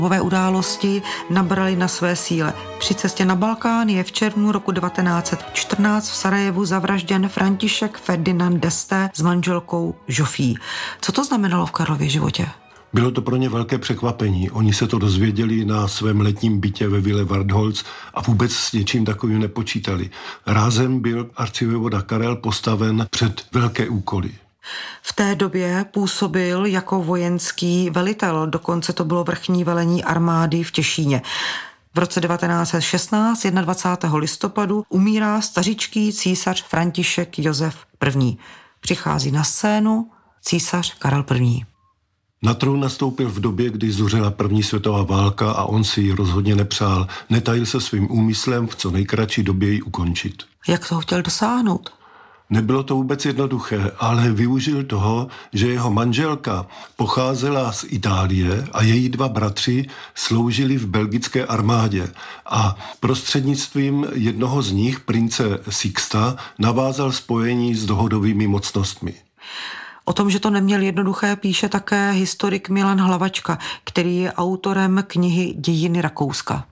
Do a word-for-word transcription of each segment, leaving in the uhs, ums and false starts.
Nové události nabraly na své síle. Při cestě na Balkán je v červnu roku devatenáct set čtrnáct v Sarajevu zavražděn František Ferdinand d'Este s manželkou Žofí. Co to znamenalo v Karlově životě? Bylo to pro ně velké překvapení. Oni se to dozvěděli na svém letním bytě ve Vile Vartholz a vůbec s něčím takovým nepočítali. Rázem byl arcivévoda Karel postaven před velké úkoly. V té době působil jako vojenský velitel, dokonce to bylo vrchní velení armády v Těšíně. V roce devatenáct set šestnáct, dvacátého prvního listopadu, umírá stařičký císař František Josef I. Přichází na scénu císař Karel I. Na trůn nastoupil v době, kdy zuřila první světová válka a on si ji rozhodně nepřál. Netajil se svým úmyslem v co nejkratší době ji ukončit. Jak toho chtěl dosáhnout? Nebylo to vůbec jednoduché, ale využil toho, že jeho manželka pocházela z Itálie a její dva bratři sloužili v belgické armádě a prostřednictvím jednoho z nich, prince Sixta, navázal spojení s dohodovými mocnostmi. O tom, že to neměl jednoduché, píše také historik Milan Hlavačka, který je autorem knihy Dějiny Rakouska.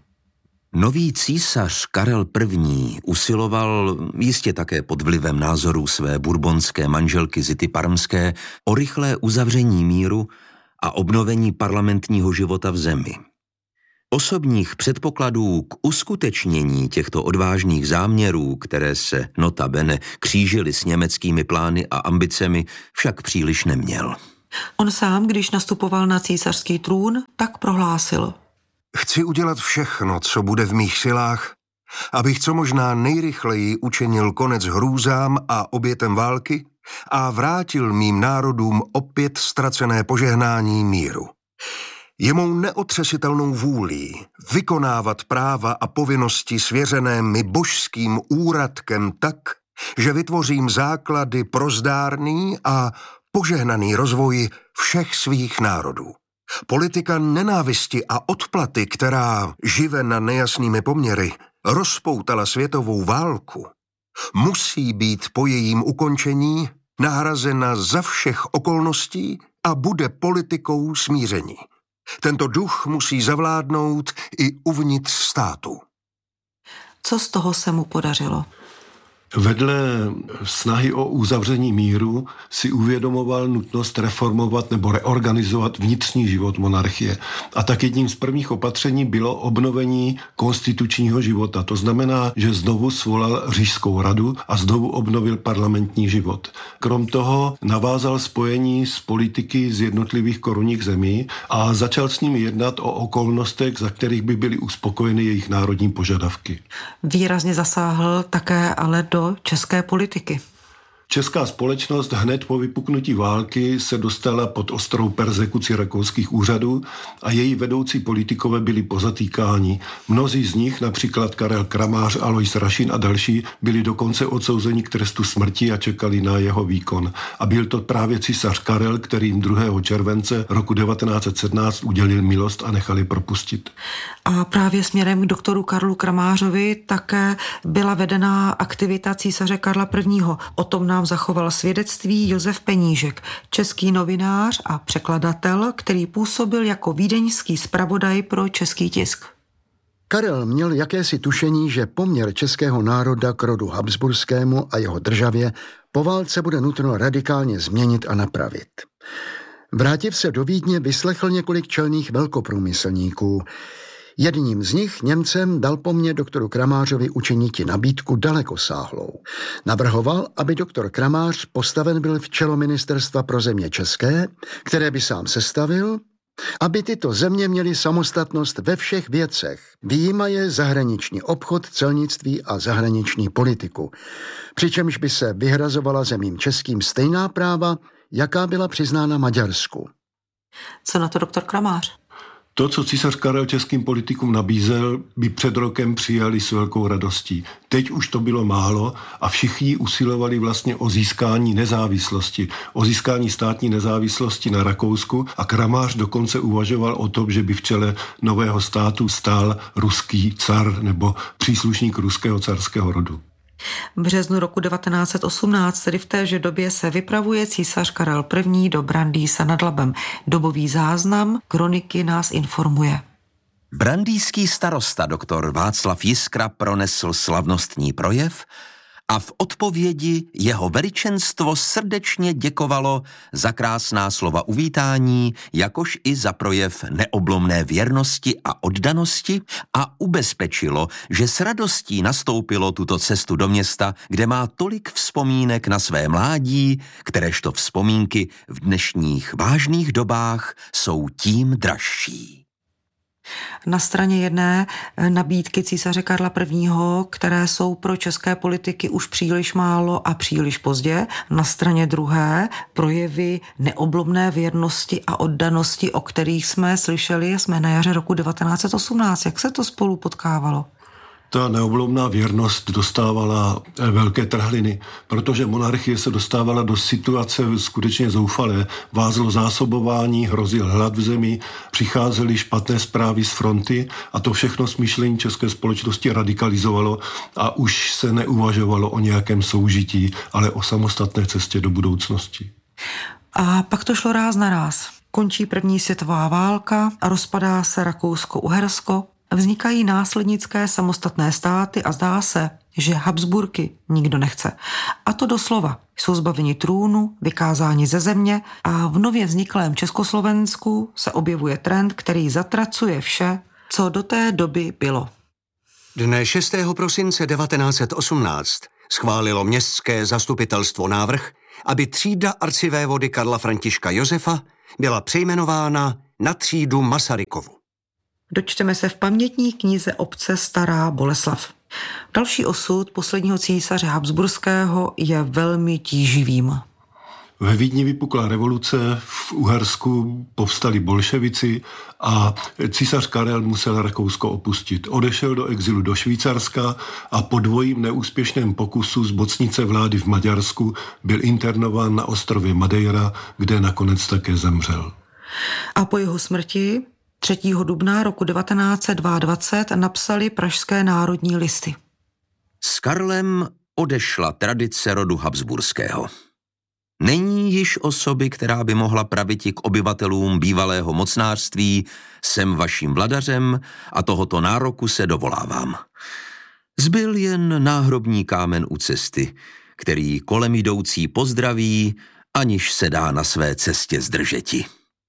Nový císař Karel I. usiloval, jistě také pod vlivem názorů své bourbonské manželky Zity Parmské, o rychlé uzavření míru a obnovení parlamentního života v zemi. Osobních předpokladů k uskutečnění těchto odvážných záměrů, které se notabene křížily s německými plány a ambicemi, však příliš neměl. On sám, když nastupoval na císařský trůn, tak prohlásil: Chci udělat všechno, co bude v mých silách, abych co možná nejrychleji učinil konec hrůzám a obětem války a vrátil mým národům opět ztracené požehnání míru. Je mou neotřesitelnou vůlí vykonávat práva a povinnosti svěřené mi božským úradkem tak, že vytvořím základy pro zdárný a požehnaný rozvoj všech svých národů. Politika nenávisti a odplaty, která, živena nejasnými poměry, rozpoutala světovou válku, musí být po jejím ukončení nahrazena za všech okolností a bude politikou smíření. Tento duch musí zavládnout i uvnitř státu. Co z toho se mu podařilo? Vedle snahy o uzavření míru si uvědomoval nutnost reformovat nebo reorganizovat vnitřní život monarchie. A tak jedním z prvních opatření bylo obnovení konstitučního života. To znamená, že znovu svolal Říšskou radu a znovu obnovil parlamentní život. Krom toho navázal spojení s politiky z jednotlivých korunních zemí a začal s nimi jednat o okolnostech, za kterých by byly uspokojeny jejich národní požadavky. Výrazně zasáhl také ale do české politiky. Česká společnost hned po vypuknutí války se dostala pod ostrou perzekuci rakouských úřadů a její vedoucí politikové byli pozatýkáni. Mnozí z nich, například Karel Kramář, Alois Rašín a další, byli dokonce odsouzeni k trestu smrti a čekali na jeho výkon. A byl to právě císař Karel, který jim druhého července roku devatenáct set sedmnáct udělil milost a nechali propustit. A právě směrem k doktoru Karlu Kramářovi také byla vedená aktivita císaře Karla I. O tom nám zachoval svědectví Josef Penížek, český novinář a překladatel, který působil jako vídeňský zpravodaj pro český tisk. Karel měl jakési tušení, že poměr českého národa k rodu habsburskému a jeho državě po válce bude nutno radikálně změnit a napravit. Vrátiv se do Vídně, vyslechl několik čelných velkoprůmyslníků. Jedním z nich, Němcem, dal po mně doktoru Kramářovi učiniti nabídku dalekosáhlou. Navrhoval, aby doktor Kramář postaven byl v čelo ministerstva pro země české, které by sám sestavil, aby tyto země měly samostatnost ve všech věcech, vyjímaje zahraniční obchod, celnictví a zahraniční politiku, přičemž by se vyhrazovala zemím českým stejná práva, jaká byla přiznána Maďarsku. Co na to doktor Kramář? To, co císař Karel českým politikům nabízel, by před rokem přijali s velkou radostí. Teď už to bylo málo a všichni usilovali vlastně o získání nezávislosti, o získání státní nezávislosti na Rakousku a Kramář dokonce uvažoval o tom, že by v čele nového státu stál ruský car nebo příslušník ruského carského rodu. V březnu roku devatenáct set osmnáct, tedy v téže době, se vypravuje císař Karel I. do Brandýsa nad Labem. Dobový záznam kroniky nás informuje. Brandýský starosta doktor Václav Jiskra pronesl slavnostní projev a v odpovědi jeho veličenstvo srdečně děkovalo za krásná slova uvítání, jakož i za projev neoblomné věrnosti a oddanosti a ubezpečilo, že s radostí nastoupilo tuto cestu do města, kde má tolik vzpomínek na své mládí, kteréžto vzpomínky v dnešních vážných dobách jsou tím dražší. Na straně jedné nabídky císaře Karla I., které jsou pro české politiky už příliš málo a příliš pozdě. Na straně druhé projevy neoblomné věrnosti a oddanosti, o kterých jsme slyšeli, jsme na jaře roku devatenáct set osmnáct. Jak se to spolu potkávalo? Ta neoblomná věrnost dostávala velké trhliny, protože monarchie se dostávala do situace skutečně zoufalé. Vázlo zásobování, hrozil hlad v zemi, přicházely špatné zprávy z fronty a to všechno smýšlení české společnosti radikalizovalo a už se neuvažovalo o nějakém soužití, ale o samostatné cestě do budoucnosti. A pak to šlo ráz na ráz. Končí první světová válka a rozpadá se Rakousko-Uhersko. Vznikají následnické samostatné státy a zdá se, že Habsburky nikdo nechce. A to doslova. Jsou zbaveni trůnu, vykázáni ze země a v nově vzniklém Československu se objevuje trend, který zatracuje vše, co do té doby bylo. Dne šestého prosince devatenáct set osmnáct schválilo městské zastupitelstvo návrh, aby třída arcivévody Karla Františka Josefa byla přejmenována na třídu Masarykovu. Dočteme se v pamětní knize obce Stará Boleslav. Další osud posledního císaře habsburského je velmi tíživým. Ve Vídni vypukla revoluce, v Uhersku povstali bolševici a císař Karel musel Rakousko opustit. Odešel do exilu do Švýcarska a po dvojím neúspěšném pokusu zmocnit vlády v Maďarsku byl internován na ostrově Madeira, kde nakonec také zemřel. A po jeho smrti třetího dubna roku devatenáct set dvacet dva napsali pražské národní listy. S Karlem odešla tradice rodu habsburského. Není již osoby, která by mohla praviti k obyvatelům bývalého mocnářství, jsem vaším vladařem a tohoto nároku se dovolávám. Zbyl jen náhrobní kámen u cesty, který kolem jdoucí pozdraví, aniž se dá na své cestě zdržeti.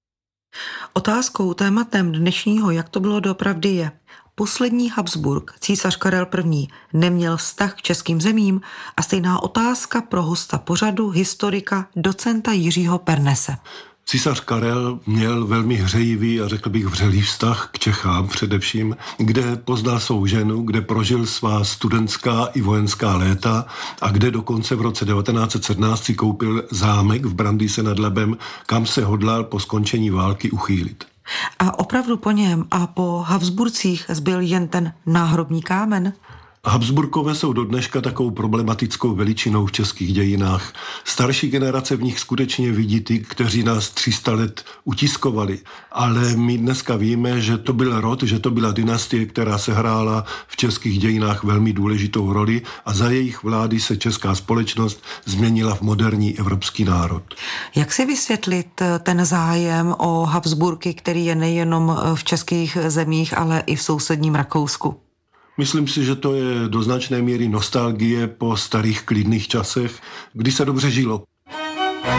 Otázkou, tématem dnešního, jak to bylo doopravdy, je: poslední Habsburk, císař Karel I., neměl vztah k českým zemím? A stejná otázka pro hosta pořadu, historika, docenta Jiřího Pernese. Císař Karel měl velmi hřejivý a řekl bych vřelý vztah k Čechám především, kde poznal svou ženu, kde prožil svá studentská i vojenská léta a kde dokonce v roce devatenáct set sedmnáct si koupil zámek v Brandýse nad Labem, kam se hodlal po skončení války uchýlit. A opravdu po něm a po Habsburcích zbyl jen ten náhrobní kámen? Habsburkové jsou do dneška takovou problematickou veličinou v českých dějinách. Starší generace v nich skutečně vidí ty, kteří nás tři sta let utiskovali. Ale my dneska víme, že to byl rod, že to byla dynastie, která sehrála v českých dějinách velmi důležitou roli a za jejich vlády se česká společnost změnila v moderní evropský národ. Jak si vysvětlit ten zájem o Habsburky, který je nejenom v českých zemích, ale i v sousedním Rakousku? Myslím si, že to je do značné míry nostalgie po starých klidných časech, kdy se dobře žilo.